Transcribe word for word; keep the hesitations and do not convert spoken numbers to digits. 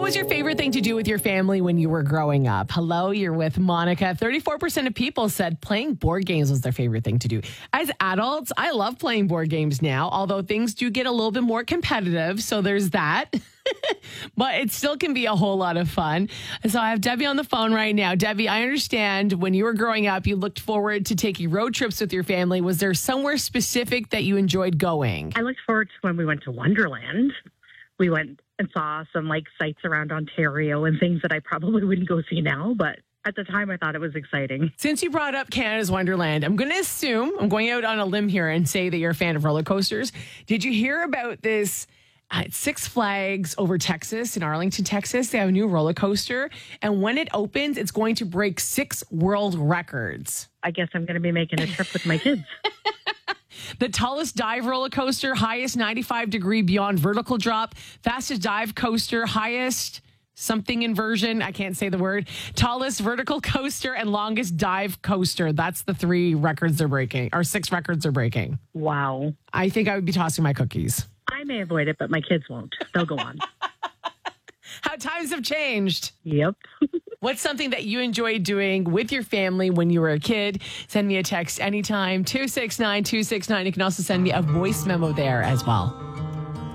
What was your favorite thing to do with your family when you were growing up? Hello, you're with Monica. thirty-four percent of people said playing board games was their favorite thing to do. As adults, I love playing board games now, although things do get a little bit more competitive. So there's that. But it still can be a whole lot of fun. So I have Debbie on the phone right now. Debbie, I understand when you were growing up, you looked forward to taking road trips with your family. Was there somewhere specific that you enjoyed going? I looked forward to when we went to Wonderland. We went and saw some like sites around Ontario and things that I probably wouldn't go see now, but at the time I thought it was exciting. Since you brought up Canada's Wonderland, I'm going to assume, I'm going out on a limb here and say that you're a fan of roller coasters. Did you hear about this? Uh, Six Flags over Texas, in Arlington, Texas. They have a new roller coaster. And when it opens, it's going to break six world records. I guess I'm going to be making a trip with my kids. The tallest dive roller coaster, highest ninety-five degree beyond vertical drop, fastest dive coaster, highest something inversion. I can't say the word. Tallest vertical coaster and longest dive coaster. That's the three records they're breaking, or six records they're breaking. Wow. I think I would be tossing my cookies. I may avoid it, but my kids won't. They'll go on. How times have changed. Yep. What's something that you enjoyed doing with your family when you were a kid? Send me a text anytime, two six nine, two six nine. You can also send me a voice memo there as well.